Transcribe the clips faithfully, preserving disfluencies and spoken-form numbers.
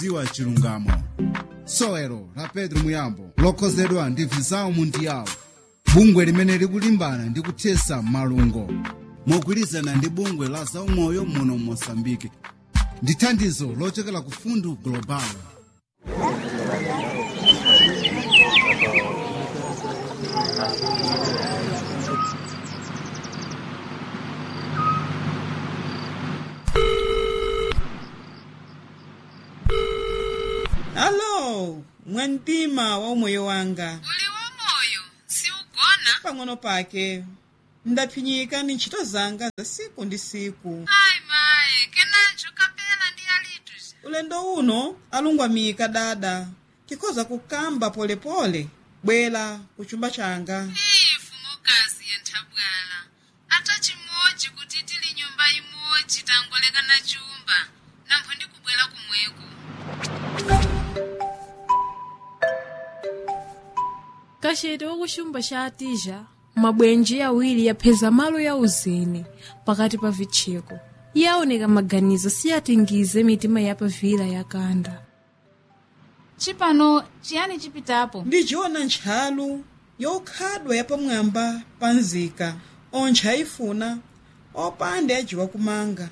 ziwa chilungamo. Sowelo la Pedro Muyambo lokhozedwa ndi Visao Mundial, bungwe limene likulimbana ndi kuthesa malungo mogwirizana ndi bungwe la zaumoyo muno Mozambique ndi thandizo lochokera ku Fundu Global. Hello, mwantima wa umoyo wanga. Uli wamoyo, si ugona? Pang'ono pake, ndaphinyika ni ntchito zanga za siku ndi siku. Ai maye, kenanjo kapela ndi alitus. Ulendo uno, alungwamika dada. Kikoza kukamba pole pole, bwela kuchumba changa. Ifu mukazi ya ntabwala. Ata chimoji kutitili nyumba imoji tangoleka na chumba. Nampo ndi kubwela kumweko. Kachete wakuchumba cha Atija, mabwenji awiri yapheza malo ya uzeni pakati pa vitcheko. Yaoneka maganizo siyatingize mitima yapavira yakanda. Chipano chiyani chipitapo? Ndijiona ntchalu yokhadwa yapamwamba panzika, ontcha ifuna, opande ajiwa kumanga.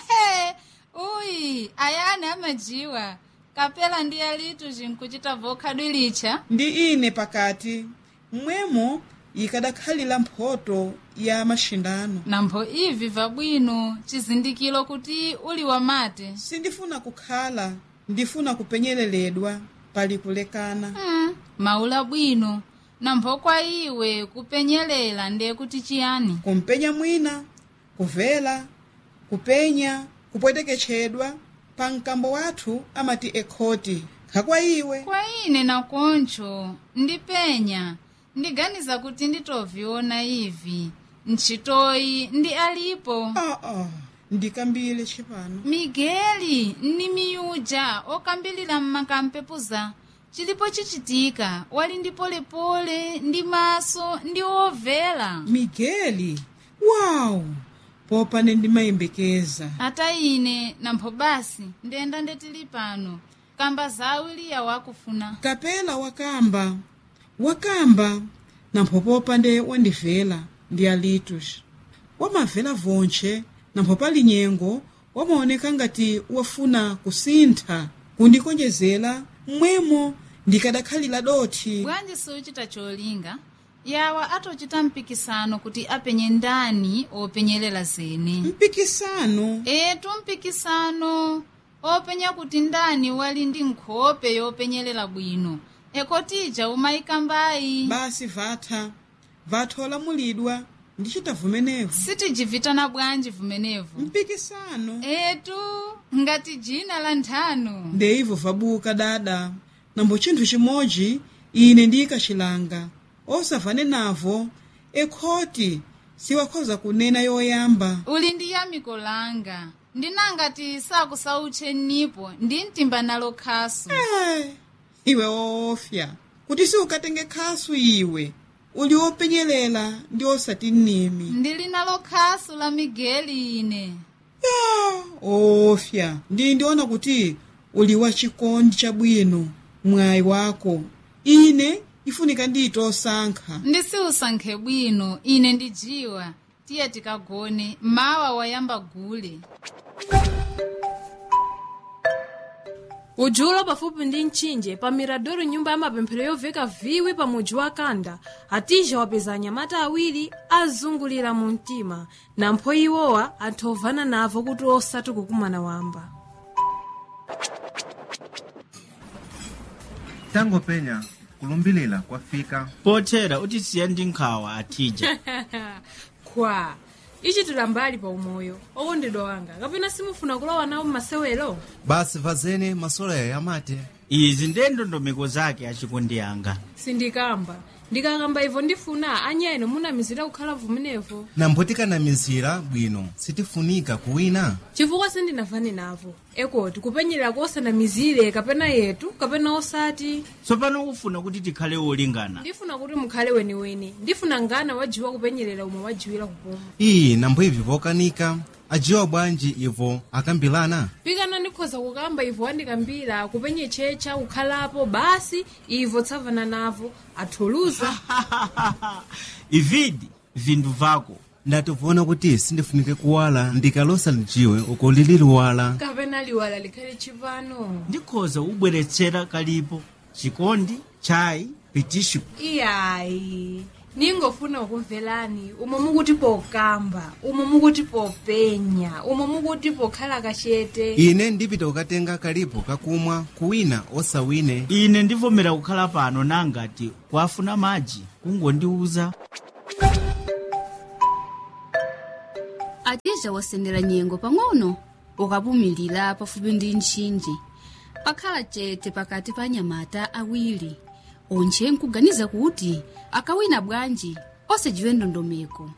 Uyi, ayani amajiwa. Kapela ndi alitu zinkuchita vokhadwa licha. Ndi ine pakati, mwemo ikadakhalira mphoto ya mashindano. Nampho ivi vabwino, chizindikiro kuti uli wamate. Sindifuna kukhala, ndifuna kupenyeleredwa pali kulekana. Hmm, maula bwino. Nampho kwa iwe kupenyelela ndiye kuti chiyani? Kumpenya mwina, kuvela, kupenya, kupweteketchedwa, pa mkambo wathu amati ekhoti. Khakwa iwe? Kwa ine na koncho, ndipenya. Ndiganiza kuti nditoviona ivi. Ntchitoyi ndi alipo. Ah ah, ndikambile chipano. Migeli, ni miyuja, okambilira mmakampepuza. Chilipo chichitika, wali ndi pole pole, ndi maso, ndi ovela. Migeli? Wow! Popane ndimayembekeza. Ata ine, nampho basi, ndenda ndetili pano. Kamba zawili ya wakufuna. Kapela wakamba. Wakamba, nampho popande wandivela, ndi alitus. Wamavela vonche, nampho pali nyengo, wamaoneka ngati wafuna kusintha, kundikonjezera, mwemo, ndikadakhalira doti. Bwanji suchita cholinga, yawa atochita mpikisano kuti apenye ndani openyelela zene. Mpikisano? Etu mpikisano, openya kuti ndani wali ndi nkhope yopenyelela bwino. Ekotija umaikambayi. Basi vatha, vatha olamulidwa, ndichita vumenevu. Sitijivitana bwanji vumenevu. Mpikisano? Etu, ngati jina la nthano. Ndeivo vabuka dada, nambo chinthu chimoji, ine ndikachilanga. Osavane navo, ekhoti, siwakhoza kunena yoyamba. Uli ndi yamiko langa. Ndinangati sakusauche nipo, ndi mtimba nalo khasu. Eh, iwe ofya, kuti si ukatenge khasu iwe, uli openyelela ndi osati nimi. Ndili nalo khasu la Migeli ine. Ya, ofya, ndi ndiona kuti uli wachikondi chabwino, mwayi wako. Ine, ifunika ndito osankha. Ndisi usankhe bwino, ine ndijiwa. Tiye tikagone, mawa wayamba gule. Ujulo pafupi ndi mchinje pa Miradoro, nyumba ya mapemphero yoveka viwi pa muji wa Kanda. Atija wapeza anyamata awiri azungulira mu mtima, nampho iwowa athovana navo kuti osati kukumana wamba. Tango penya kulumbilira kwafika. Pothera utisiya ndi nkhawa Atija. Kwa ichi tulambali pa umoyo okondedwa wanga, kapena simufuna kulowa nawo masewero? Basi vazene masola ya yamate. Izi ndendondomeko zake achikondi yanga. Sindikamba, ndikakamba ivo ndifuna anyeno munamizira kukhala vumenevo. Nambotika na mizira bwino, sitifunika kuwina. Chifukwa sindinafane navo. Ekoti kupenyerera kosana mizire kapena yetu, kapena osati. Tsopano ufuna kuti tikhale olingana. Ndifuna kuti mukhale weniweni. Ndifuna ngana wajiwa kupenyerera umwe wajiwira kupuma. Iyi nambo ivi vokanika. ajiwa bwanji ivo akambilana? pikana ndikhoza kukamba ivo andikambira kupenye checha kukhalapo basi ivo tsavana navo athuluza. ividi vindu vako ndatovona kuti sindifunike kuwala ndikalosa lijiwe uko lili liwala kapena liwala likhale chipano. ndikhoza ubweretsera kalipo chikondi chai pitishu. iyayi ningofuna kukumvelani umo mukuti pokamba umo mukuti popenya umo mukuti pokhala kachete. ine ndipita kukatenga kalipo kakumwa kuwina osawine. ine ndivomera kukhala pano nangati kwafuna madzi kungondiuza. atija wasendera nyengo pang'ono ukapumilira pafupi ndi ntchinji pakhala chete pakati pa anyamata awiri onche nkuganiza kuti akawina bwanji osajiwe ndondomeko.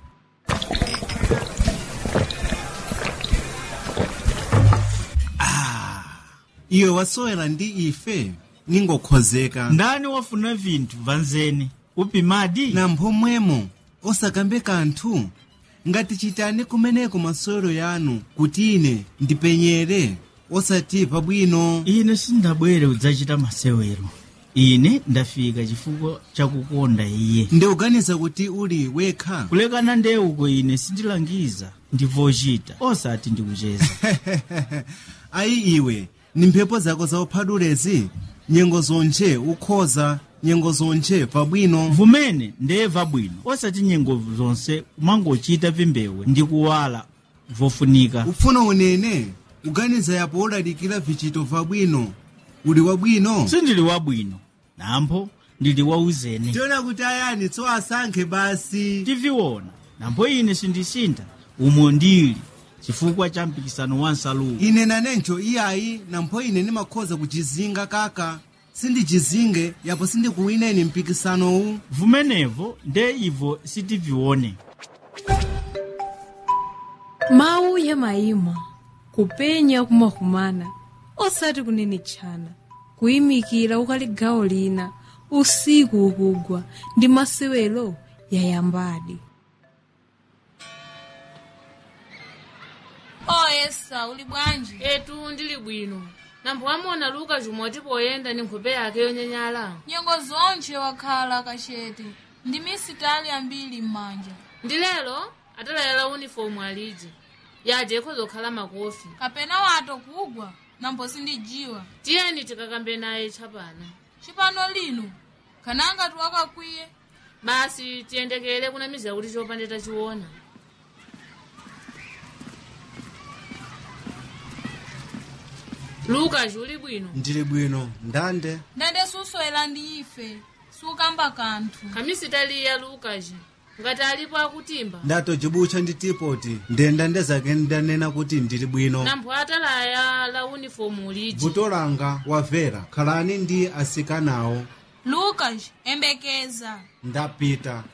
ah, iwe wasowera ndi ife ningokhozeka. ndani wafuna vinthu vanzeni upimadi na mphomwemo osakambe kanthu ngati chitani kumeneko masewero yanu kuti ine ndipenyere osati pabwino. ine sindabwere udzachita masewero. ine ndafika chifukwa chakukonda iye. ndikuganiza kuti uli wekha. kulekana ndeuko ine sindilangiza ndivochita osati ndikucheza. ayi iwe ni mphepo zako zauphadulezi nyengo zonche ukhoza nyengo zonche pabwino. vumene ndeva bwino osati nyengo zonse kumangochita vimbewe ndi kuwala vofunika. ufuna unene uganiza yapo ulalikira vichito vabwino uli wabwino. sindili wabwino nampo ndili wauzene. tiona kuti ayani tso asankhe basi. tiviona nampo ine sindisintha umo ndili chifukwa cha mpikisano wa nsalu. ine nanencho iyayi nampho ine nimakhoza kuchizinga kaka sindichizinge yapo sindikuwineni mpikisanowu. vumenevo nde ivo sitivione. mawu ya mayima kupenya kumakumana osati kunenetchana kuyimikira ukali gawo lina usiku ukugwa ndi masewero yayambadi. oyesa uli bwanji? etu ndili bwino nambo amona luka jumoti poyenda ni nkhope yake yonyanyala. nyengo zonche wakhala kachete ndi misitali ambiri m'manja. ndi lero atalayala uniform aliji yaje khozokhala makofi kapena wato kugwa nambo sindijiwa. tiyeni tikakambe naye chapana. chipano lino kananga tuwakakwiye basi tiyendekele kunamiza kuti chopande tachiona. luka juli bwino? ndili bwino ndande. ndande suswera ndi ife sukamba kanthu. kamisitaliya lukaji ngati alipo akutimba. ndatojibucha ndi tipoti ndenda ndezake ndanena kuti ndili bwino. nambo atalaya la uniform uliji. vuto langa wavera khalani ndi asikanawo. lukas embekeza. ndapita.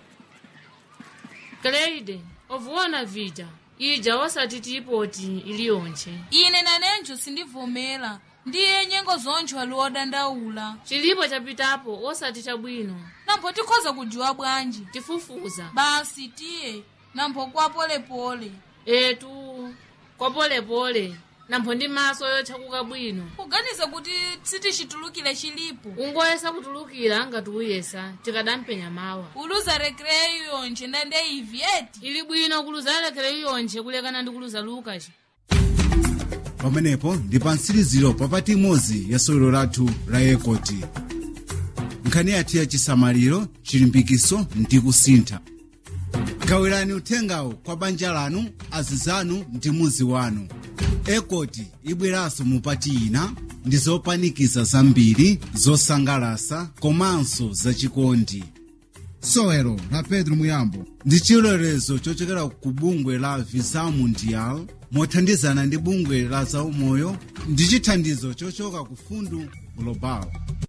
Kleide ovuona vija ija osati tipoti iliyonche. ine nanenjo sindivomera ndiye nyengo zonche waliwodandaula. chilipo chapitapo osati chabwino. nambo tikhoza kujiwa bwanji? tifufuza basi tiye nambo kwa polepole. etu kwa polepole nambo ndi maso yochakuka bwino. kuganiza kuti sitichitulukire chilipo. ungoyesa kutulukira ngati uyesa tikadampenya mawa. uluza rekreyo yonche ndande ivi eti. ili bwino kuluza rekreyo yonche kulekana ndi kuluza lukaci. pamenepo ndi pa mtsiriziro papati imodzi ya sewero lathu la ekoti. nkhani yathu ya chisamaliro chilimbikiso ndi kusintha. gawirani uthengawo kwa banja lanu azizanu ndi muzi wanu. ekoti ibweranso mupati ina ndi zopanikiza zambiri zosangalasa komanso zachikondi. sewero la pedro muyambo ndi chilolezo chochokera ku bungwe la visa mundial mothandizana ndi bungwe la zaumoyo ndi chithandizo chochoka ku fundu global.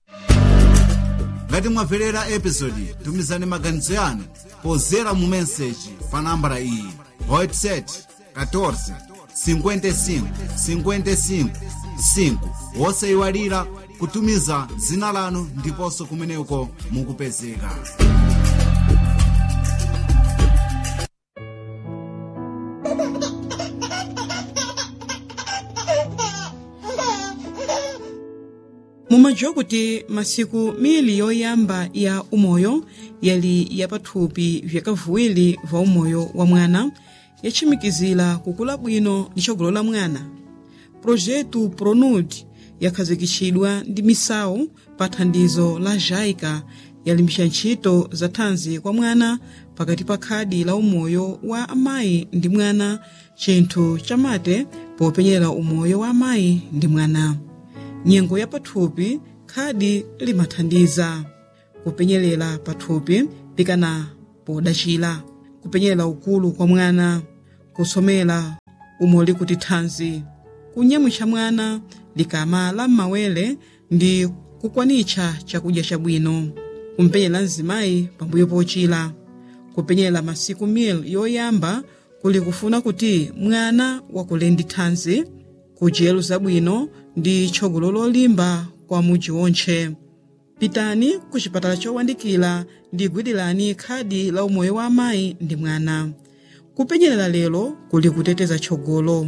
ngati mwamverera episodi tumizani maganizo yanu pozera mu meseji pa nambala iyi oitsete catorze cinquenta e cinco cinquenta e cinco cinco wosayiwalira kutumiza dzina lanu ndiponso kumeneko mukupezeka. mumadziwa kuti masiku mili yoyamba ya umoyo yali yapathupi vyakavuwiri va umoyo wa mwana yachimikizira kukula bwino ndi tsogolo la mwana. Projetu PRONUD yakhazikitsidwa ndi misawu pa thandizo la jaica yalimbitsa ntchito za thanzi kwa mwana pakati pa khadi la umoyo wa amayi ndi mwana, chinthu chamate popenyera umoyo wa amayi ndi mwana. Nyengo ya pathupi khadi limathandiza kupenyerera pathupi pikana podachira, kupenyerera ukulu kwa mwana, kusomera umoli kuti thanzi, kunyamwitsa mwana likama la mawere ndi kukwanitsa chakudya chabwino, kumpenyera mzimayi pambuyo pochira, kupenyerera masiku mil yoyamba kuli kufuna kuti mwana wakule ndi thanzi, kudyero zabwino ndi tsogolo lolimba kwa mudzi wonse. Pitani ku chipatala chowandikira ndi gwirani khadi la umoyo wa amayi ndi mwana. Kupenyerera lero kuli kuteteza tsogolo.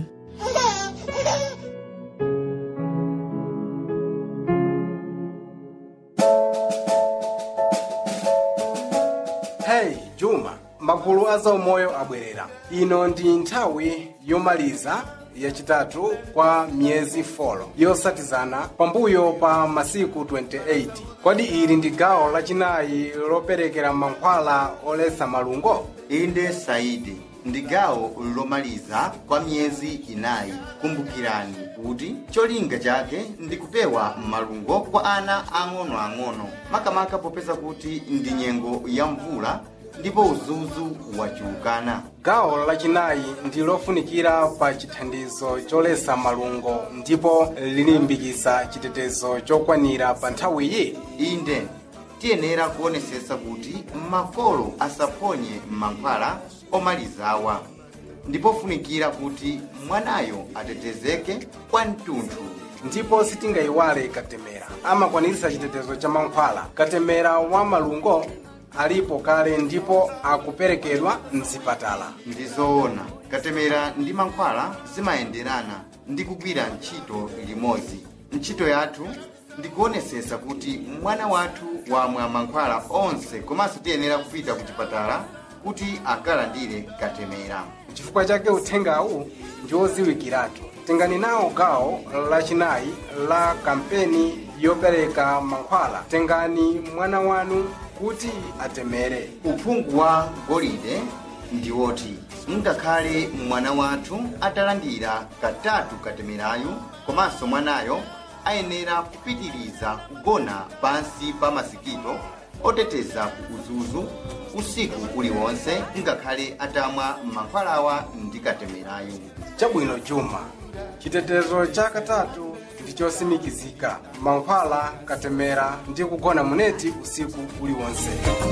Hey Juma, magulu a zaumoyo abwerera. Ino ndi nthawi yomaliza yachitatu kwa miyezi folo yosatizana pambuyo pa masiku twenty-eight. Kodi ili ndi gawo lachinayi loperekera mankhwala olesa malungo? Inde Saidi, ndi gawo lomaliza kwa miyezi inayi. Kumbukirani kuti cholinga chake ndi kupewa malungo kwa ana ang'onoang'ono, makamaka popeza kuti ndi nyengo ya mvula ndipo uzuzu wachulukana. Gawo lachinayi ndi lofunikira pa chithandizo cholesa malungo ndipo lilimbikitsa chitetezo chokwanira pa nthawiyi. Inde tiyenera kuonesesa kuti makolo asaphonye mankhwala omalizawa, ndipo funikira kuti mwanayo atetezeke kwa mtunthu. Ndipo sitingayiwale Katemera amakwanitsa chitetezo cha mankhwala. Katemera wa malungo alipo kale ndipo akuperekedwa mzipatala. Ndizoona Katemera ndi mankhwala zimayenderana ndi kugwira ntchito limodzi. Ntchito yathu ndikuonesesa kuti mwana wathu wamwa mankhwala onse, komanso tiyenera kupita ku chipatala kuti akalandire Katemera. Chifukwa chake uthengawu ndi oziwikiratu. Tengani nawo gawo lachinayi la kampeni yopereka mankhwala. Tengani mwana wanu kuti atemere. Uphungu wa golide ndi woti ngakhale mwana wathu atalandira katatu Katemerayu, komanso mwanayo ayenera kupitiriza kugona pansi pa masikito oteteza ku uzuzu usiku uliwonse ngakhale atamwa mankhwalawa ndi Katemerayu. Chabwino Juma, chitetezo cha katatu ndi chosimikizika. Mankhwala, Katemera ndi kugona muneti usiku uliwonse.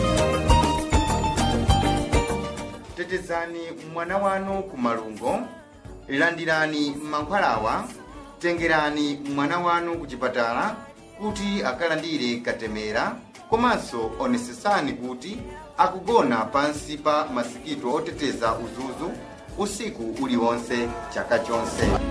Tetezani mwana wanu ku malungo, landirani mankhwalawa, tengerani mwana wanu ku chipatala kuti akalandire Katemera, komanso onesesani kuti akugona pansi pa masikito oteteza uzuzu usiku uliwonse chaka chonse.